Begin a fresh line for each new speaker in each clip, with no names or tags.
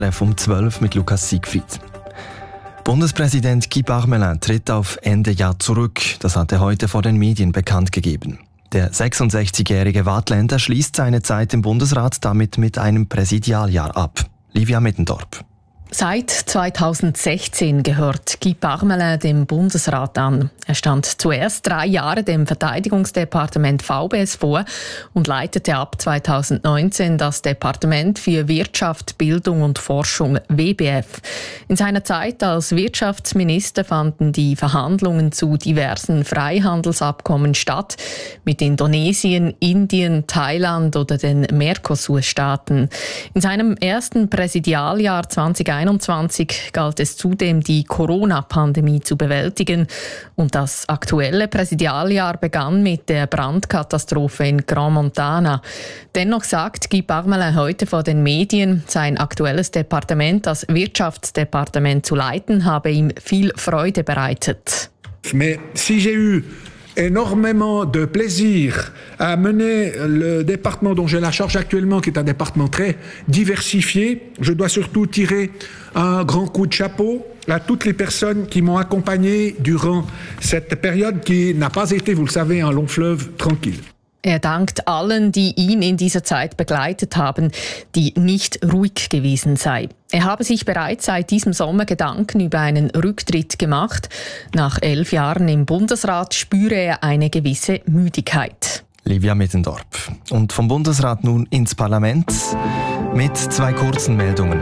Um 12 mit Lukas Siegfried. Bundespräsident Guy Parmelin tritt auf Ende Jahr zurück. Das hat er heute vor den Medien bekannt gegeben. Der 66-jährige Waadtländer schließt seine Zeit im Bundesrat damit mit einem Präsidialjahr ab. Livia Mittendorp.
Seit 2016 gehört Guy Parmelin dem Bundesrat an. Er stand zuerst 3 Jahre dem Verteidigungsdepartement VBS vor und leitete ab 2019 das Departement für Wirtschaft, Bildung und Forschung WBF. In seiner Zeit als Wirtschaftsminister fanden die Verhandlungen zu diversen Freihandelsabkommen statt, mit Indonesien, Indien, Thailand oder den Mercosur-Staaten. In seinem ersten Präsidialjahr 2021 galt es zudem, die Corona-Pandemie zu bewältigen. Und das aktuelle Präsidialjahr begann mit der Brandkatastrophe in Grand Montana. Dennoch sagt Guy Parmelin heute vor den Medien, sein aktuelles Departement, das Wirtschaftsdepartement zu leiten, habe ihm viel Freude bereitet.
Mais si j'ai eu énormément de plaisir à mener le département dont j'ai la charge actuellement, qui est un département très diversifié. Je dois surtout tirer un grand coup de chapeau à toutes les personnes qui m'ont accompagné durant cette période qui n'a pas été, vous le savez, un long fleuve tranquille.
Er dankt allen, die ihn in dieser Zeit begleitet haben, die nicht ruhig gewesen sei. Er habe sich bereits seit diesem Sommer Gedanken über einen Rücktritt gemacht. Nach 11 Jahren im Bundesrat spüre er eine gewisse Müdigkeit.
Livia Mittendorp. Und vom Bundesrat nun ins Parlament mit 2 kurzen Meldungen.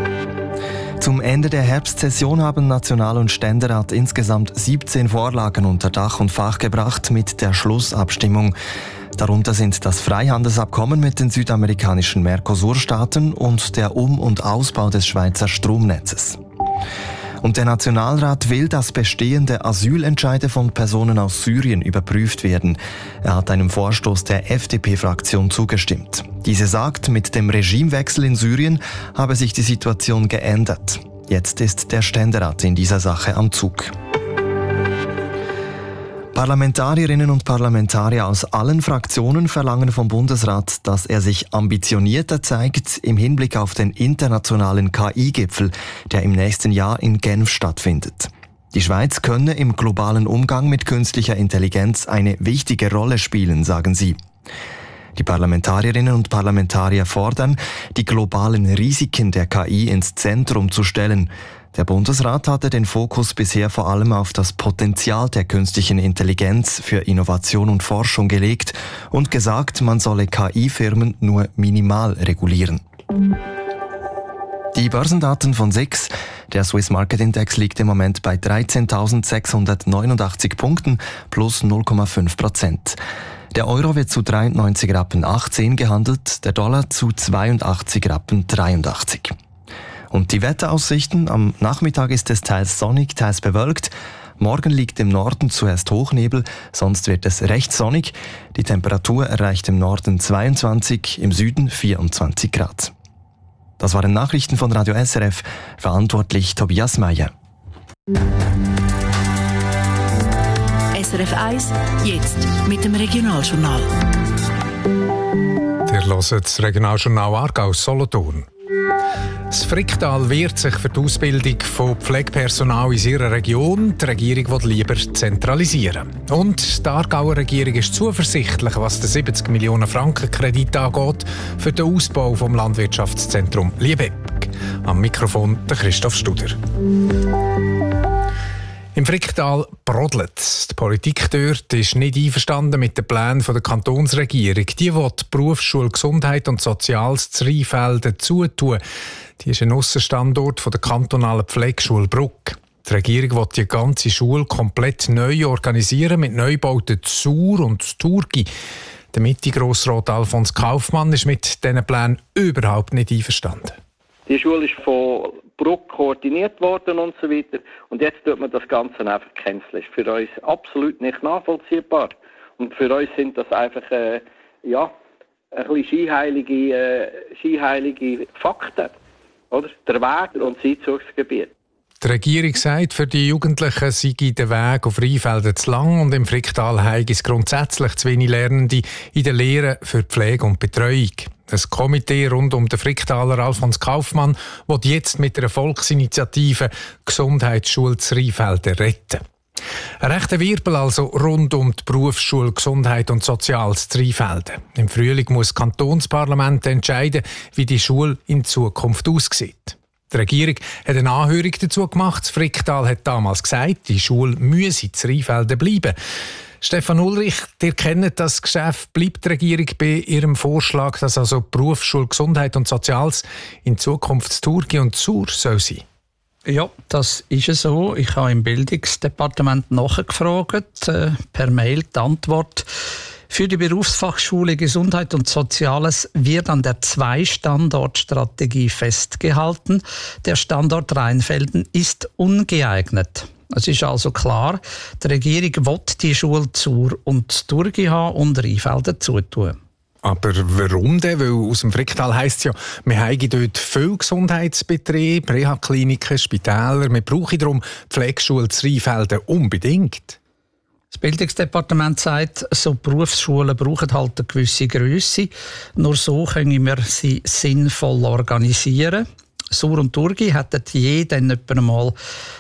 Zum Ende der Herbstsession haben National- und Ständerat insgesamt 17 Vorlagen unter Dach und Fach gebracht mit der Schlussabstimmung. Darunter sind das Freihandelsabkommen mit den südamerikanischen Mercosur-Staaten und der Um- und Ausbau des Schweizer Stromnetzes. Und der Nationalrat will, dass bestehende Asylentscheide von Personen aus Syrien überprüft werden. Er hat einem Vorstoß der FDP-Fraktion zugestimmt. Diese sagt, mit dem Regimewechsel in Syrien habe sich die Situation geändert. Jetzt ist der Ständerat in dieser Sache am Zug. Parlamentarierinnen und Parlamentarier aus allen Fraktionen verlangen vom Bundesrat, dass er sich ambitionierter zeigt im Hinblick auf den internationalen KI-Gipfel, der im nächsten Jahr in Genf stattfindet. Die Schweiz könne im globalen Umgang mit künstlicher Intelligenz eine wichtige Rolle spielen, sagen sie. Die Parlamentarierinnen und Parlamentarier fordern, die globalen Risiken der KI ins Zentrum zu stellen. Der Bundesrat hatte den Fokus bisher vor allem auf das Potenzial der künstlichen Intelligenz für Innovation und Forschung gelegt und gesagt, man solle KI-Firmen nur minimal regulieren. Die Börsendaten von SIX. Der Swiss Market Index liegt im Moment bei 13.689 Punkten plus 0,5%. Der Euro wird zu 93,18 Rappen gehandelt, der Dollar zu 82,83 Rappen. Und die Wetteraussichten: am Nachmittag ist es teils sonnig, teils bewölkt. Morgen liegt im Norden zuerst Hochnebel, sonst wird es recht sonnig. Die Temperatur erreicht im Norden 22, im Süden 24 Grad. Das waren Nachrichten von Radio SRF, verantwortlich Tobias Meyer.
SRF 1, jetzt mit dem Regionaljournal.
Ihr hört das Regionaljournal Aargau Solothurn. Das Fricktal wehrt sich für die Ausbildung von Pflegepersonal in ihrer Region. Die Regierung will lieber zentralisieren. Und die Aargauer Regierung ist zuversichtlich, was den 70 Millionen Franken Kredit angeht, für den Ausbau des Landwirtschaftszentrum Liebeck. Am Mikrofon der Christoph Studer. Im Fricktal brodelt. Die Politik dort ist nicht einverstanden mit den Plänen der Kantonsregierung. Die will die Berufsschule Gesundheit und Soziales zu Rheinfelden zutun. Die ist ein Aussenstandort der kantonalen Pflegeschule Bruck. Die Regierung will die ganze Schule komplett neu organisieren mit Neubauten zu Sur und zu Turgi. Der Mitte-Grossrat Alfons Kaufmann ist mit diesen Plänen überhaupt nicht einverstanden.
Die Schule ist von Bruck koordiniert worden und so weiter. Und jetzt tut man das Ganze einfach canceln. Ist für uns absolut nicht nachvollziehbar. Und für uns sind das einfach ein bisschen skiheilige Fakten. Oder? Der Weg und das Einzugsgebiet.
Die Regierung sagt, für die Jugendlichen sei der Weg auf Rheinfelden zu lang und im Fricktal habe es grundsätzlich zu wenig Lernende in der Lehre für Pflege und Betreuung. Das Komitee rund um den Fricktaler Alfons Kaufmann will jetzt mit einer Volksinitiative Gesundheitsschule zu Rheinfelden retten. Ein rechter Wirbel also rund um die Berufsschule Gesundheit und Soziales zu Rheinfelden. Im Frühling muss das Kantonsparlament entscheiden, wie die Schule in Zukunft aussieht. Die Regierung hat eine Anhörung dazu gemacht. Das Fricktal hat damals gesagt, die Schule müsse zu Rheinfelden bleiben. Stefan Ulrich, ihr kennt das Geschäft. Bleibt die Regierung bei ihrem Vorschlag, dass also die Berufsschule Gesundheit und Soziales in Zukunft Thurgau und Chur soll sein?
Ja, das ist es so. Ich habe im Bildungsdepartement nachgefragt, per Mail die Antwort. Für die Berufsfachschule Gesundheit und Soziales wird an der 2-Standort-Strategie festgehalten. Der Standort Rheinfelden ist ungeeignet. Es ist also klar, die Regierung will die Schule Chur und Thurgau haben und Rheinfelden zutun.
Aber warum denn? Weil aus dem Fricktal heisst es ja, wir haben dort viele Gesundheitsbetriebe, Reha-Kliniken, Spitäler. Wir brauchen darum die Pflegeschule zu Rheinfelden unbedingt.
Das Bildungsdepartement sagt, so Berufsschulen brauchen halt eine gewisse Grösse. Nur so können wir sie sinnvoll organisieren. Chur und Thurgau hätten je dann etwa einmal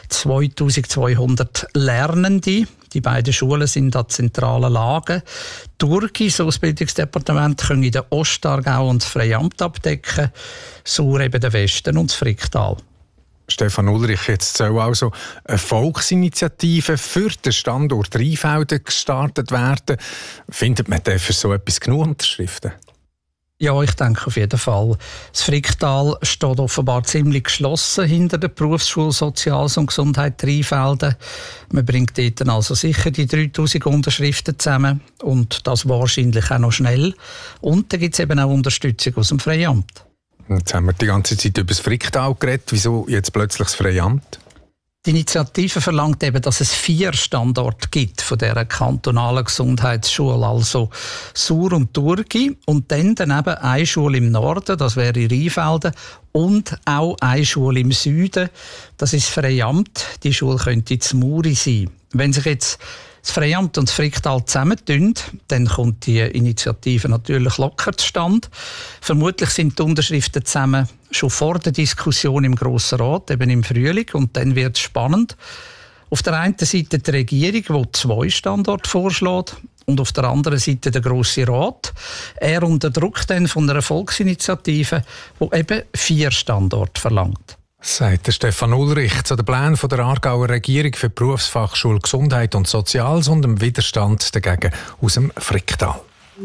2200 Lernende. Die beiden Schulen sind an zentralen Lagen. Thurgau, so das Bildungsdepartement, können den Ostargau und das Freiamt abdecken. Chur eben den Westen und das Fricktal.
Stefan Ulrich, jetzt soll also eine Volksinitiative für den Standort Rheinfelden gestartet werden. Findet man denn für so etwas genug Unterschriften?
Ja, ich denke auf jeden Fall. Das Fricktal steht offenbar ziemlich geschlossen hinter der Berufsschule Soziales und Gesundheit Rheinfelden. Man bringt dort also sicher die 3000 Unterschriften zusammen und das wahrscheinlich auch noch schnell. Und da gibt es eben auch Unterstützung aus dem Freiamt.
Jetzt haben wir die ganze Zeit über das Fricktal geredet. Wieso jetzt plötzlich das Freiamt?
Die Initiative verlangt eben, dass es 4 Standorte gibt von dieser kantonalen Gesundheitsschule, also Chur und Thurgau, und dann daneben eine Schule im Norden, das wäre Rheinfelden, und auch eine Schule im Süden, das ist das Freiamt. Die Schule könnte in Muri sein. Wenn sich jetzt das Freiamt und das Fricktal zusammentun, dann kommt die Initiative natürlich locker zustande. Vermutlich sind die Unterschriften zusammen schon vor der Diskussion im Grossen Rat, eben im Frühling, und dann wird es spannend. Auf der einen Seite die Regierung, die 2 Standorte vorschlägt, und auf der anderen Seite der Grosse Rat. Er unter Druck dann von einer Volksinitiative, die eben 4 Standorte verlangt.
Sagt der Stefan Ulrich zu den Plänen der Aargauer Regierung für die Berufsfachschule Gesundheit und Soziales und dem Widerstand dagegen aus dem Fricktal.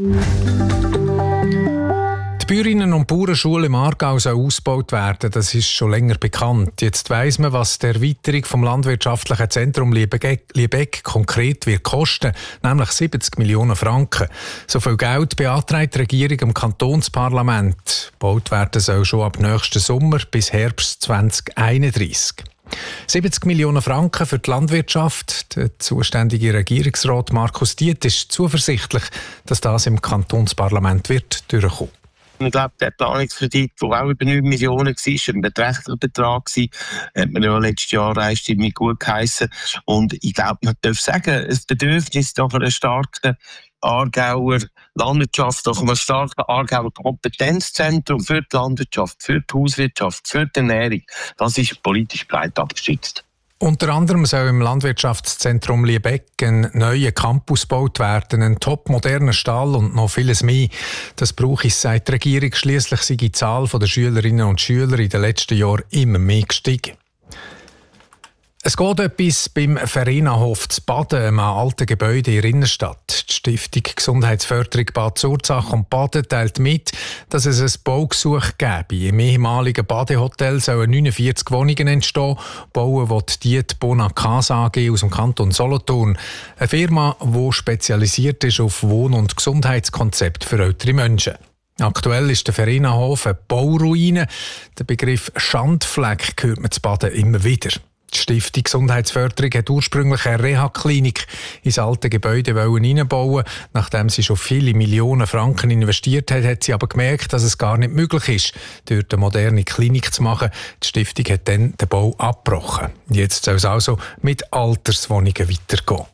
Die Bäuerinnen- und Bauernschule im Aargau soll ausgebaut werden, das ist schon länger bekannt. Jetzt weiss man, was die Erweiterung vom landwirtschaftlichen Zentrum Liebeck konkret wird kosten, nämlich 70 Millionen Franken. So viel Geld beantragt die Regierung im Kantonsparlament. Gebaut werden soll schon ab nächsten Sommer bis Herbst 2031. 70 Millionen Franken für die Landwirtschaft. Der zuständige Regierungsrat Markus Diet ist zuversichtlich, dass das im Kantonsparlament wird durchkommen.
Ich glaube, der Planungskredit, der auch über 9 Millionen war, ein beträchtlicher Betrag war, hat man ja letztes Jahr einstimmig gut geheissen. Und ich glaube, man darf sagen, das Bedürfnis nach einer starken Aargauer Landwirtschaft, nach einem starken Aargauer Kompetenzzentrum für die Landwirtschaft, für die Hauswirtschaft, für die Ernährung, das ist politisch breit abgestützt.
Unter anderem soll im Landwirtschaftszentrum Liebeck ein neuer Campus gebaut werden, ein topmoderner Stall und noch vieles mehr. Das brauche es, sagt die Regierung. Schliesslich sei die Zahl der Schülerinnen und Schüler in den letzten Jahren immer mehr gestiegen. Es geht etwas beim Verenahof zu Baden, einem alten Gebäude in der Innenstadt. Die Stiftung Gesundheitsförderung Bad Zurzach und Baden teilt mit, dass es ein Baugesuch gäbe. Im ehemaligen Badehotel sollen 49 Wohnungen entstehen. Bauen wird die Bona Casa AG aus dem Kanton Solothurn. Eine Firma, die spezialisiert ist auf Wohn- und Gesundheitskonzepte für ältere Menschen. Aktuell ist der Verenahof eine Bauruine. Der Begriff Schandfleck hört man zu Baden immer wieder. Die Stiftung Gesundheitsförderung hat ursprünglich eine Reha-Klinik ins alte Gebäude hineinbauen. Nachdem sie schon viele Millionen Franken investiert hat, hat sie aber gemerkt, dass es gar nicht möglich ist, dort eine moderne Klinik zu machen. Die Stiftung hat dann den Bau abgebrochen. Jetzt soll es also mit Alterswohnungen weitergehen.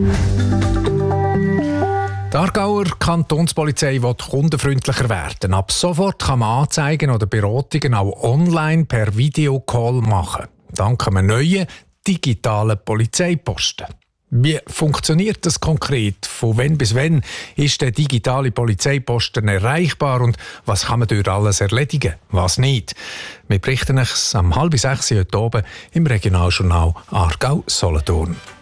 Die Aargauer Kantonspolizei will kundenfreundlicher werden. Ab sofort kann man Anzeigen oder Beratungen auch online per Videocall machen. Dank einem neuen digitalen Polizeiposten. Wie funktioniert das konkret? Von wann bis wann ist der digitale Polizeiposten erreichbar und was kann man dort alles erledigen, was nicht? Wir berichten es um 5:30 heute oben im Regionaljournal Aargau-Solothurn.